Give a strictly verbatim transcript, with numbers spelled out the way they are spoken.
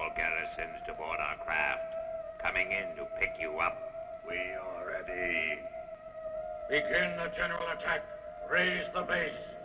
all garrisons to board our craft. Coming in to pick you up. We are ready. Begin the general attack. Raise the base.